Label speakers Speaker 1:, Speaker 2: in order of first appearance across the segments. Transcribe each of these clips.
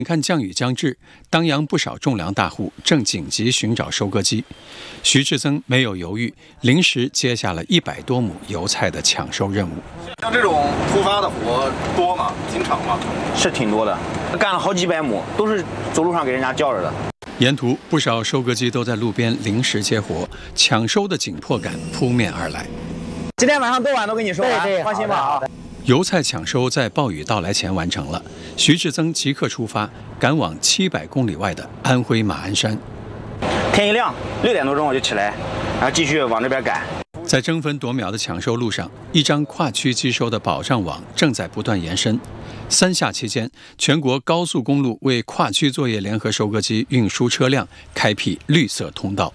Speaker 1: 看降雨将至，当阳不少种粮大户正紧急寻找收割机。徐志增没有犹豫，临时接下了100多亩油菜的抢收任务。
Speaker 2: 像这种突发的活多吗？经常吗？
Speaker 3: 是挺多的，干了好几百亩，都是走路上给人家叫着的。
Speaker 1: 沿途不少收割机都在路边临时接活，抢收的紧迫感扑面而来。
Speaker 3: 今天晚上多晚都给你收完，
Speaker 4: 对，
Speaker 3: 放心吧啊。
Speaker 1: 油菜抢收在暴雨到来前完成了，徐志增即刻出发，赶往700公里外的安徽马鞍山。
Speaker 3: 天一亮，6点多钟我就起来，然后继续往这边赶。
Speaker 1: 在争分夺秒的抢收路上，一张跨区机收的保障网正在不断延伸。3下期间，全国高速公路为跨区作业联合收割机运输车辆开辟绿色通道。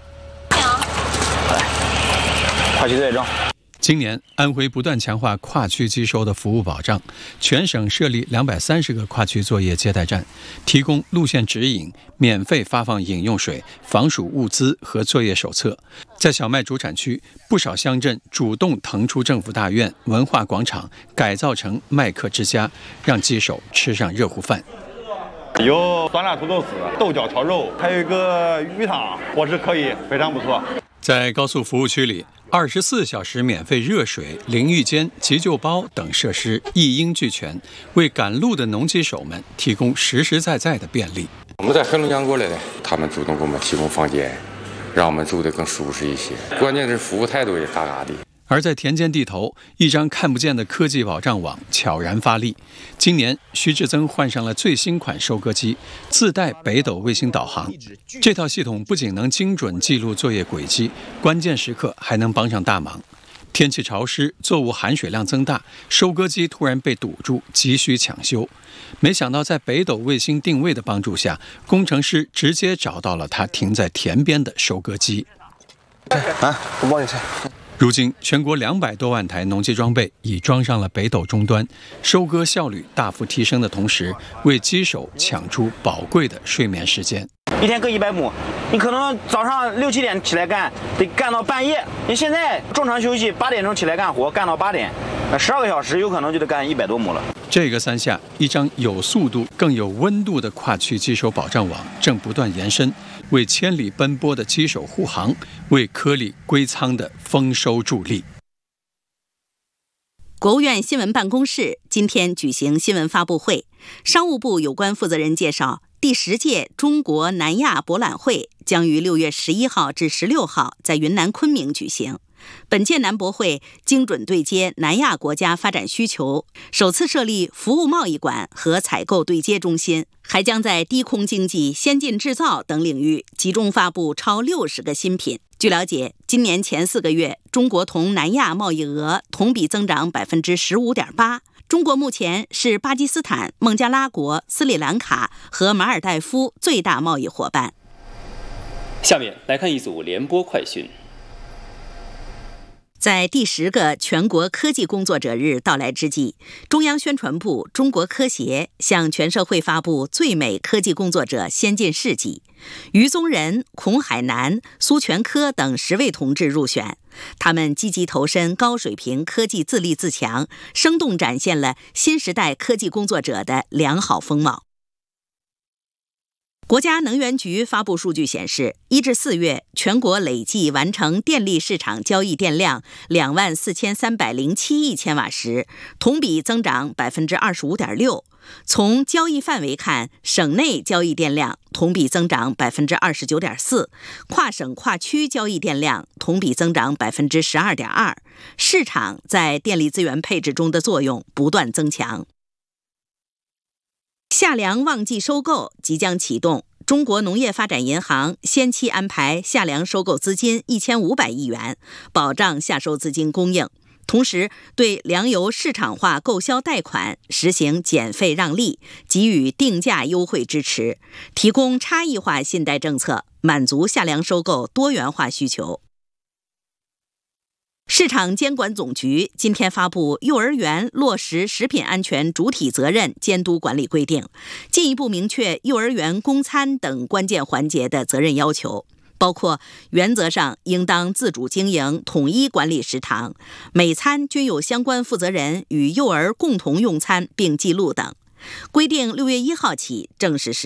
Speaker 3: 跨区作业中。
Speaker 1: 今年，安徽不断强化跨区机收的服务保障，全省设立230个跨区作业接待站，提供路线指引，免费发放饮用水、防暑物资和作业手册。在小麦主产区，不少乡镇主动腾出政府大院、文化广场，改造成麦客之家，让机手吃上热乎饭。
Speaker 5: 有酸辣土豆丝、豆角炒肉，还有一个鱼汤，伙食可以，非常不错。
Speaker 1: 在高速服务区里，24小时免费热水、淋浴间、急救包等设施一应俱全，为赶路的农机手们提供实实在在的便利。
Speaker 6: 我们在黑龙江过来的，他们主动给我们提供房间，让我们住得更舒适一些。关键是服务态度也嘎嘎的。
Speaker 1: 而在田间地头，一张看不见的科技保障网悄然发力。今年，徐志增换上了最新款收割机，自带北斗卫星导航。这套系统不仅能精准记录作业轨迹，关键时刻还能帮上大忙。天气潮湿，作物含水量增大，收割机突然被堵住，急需抢修。没想到在北斗卫星定位的帮助下，工程师直接找到了它停在田边的收割机。
Speaker 3: 我帮你拆。
Speaker 1: 如今，全国200多万台农机装备已装上了北斗终端，收割效率大幅提升的同时，为机手抢出宝贵的睡眠时间。
Speaker 3: 一天割100亩，你可能早上6、7点起来干，得干到半夜。你现在正常休息，8点钟起来干活，干到8点，12个小时，有可能就得干100多亩了。
Speaker 1: 这个3下，一张有速度、更有温度的跨区机手保障网正不断延伸，为千里奔波的机手护航，为颗粒归仓的丰收助力。
Speaker 7: 国务院新闻办公室今天举行新闻发布会，商务部有关负责人介绍，第10届中国南亚博览会将于6月11号至16号在云南昆明举行。本届南博会精准对接南亚国家发展需求，首次设立服务贸易馆和采购对接中心，还将在低空经济、先进制造等领域集中发布超60个新品。据了解，今年前4个月，中国同南亚贸易额同比增长 15.8%。中国目前是巴基斯坦、孟加拉国、斯里兰卡和马尔代夫最大贸易伙伴。
Speaker 8: 下面来看一组联播快讯。
Speaker 7: 在第10个全国科技工作者日到来之际，中央宣传部、中国科协向全社会发布最美科技工作者先进事迹。于宗仁、孔海南、苏全科等10位同志入选，他们积极投身高水平科技自立自强，生动展现了新时代科技工作者的良好风貌。国家能源局发布数据显示，1至4月全国累计完成电力市场交易电量24307亿千瓦时，同比增长 25.6%。从交易范围看，省内交易电量同比增长 29.4%， 跨省跨区交易电量同比增长 12.2%， 市场在电力资源配置中的作用不断增强。夏粮旺季收购即将启动，中国农业发展银行先期安排夏粮收购资金1500亿元，保障夏收资金供应。同时，对粮油市场化购销贷款实行减费让利，给予定价优惠支持，提供差异化信贷政策，满足夏粮收购多元化需求。市场监管总局今天发布幼儿园落实食品安全主体责任监督管理规定，进一步明确幼儿园供餐等关键环节的责任要求，包括原则上应当自主经营、统一管理食堂，每餐均有相关负责人与幼儿共同用餐并记录等。 规定6月1号起正式实施。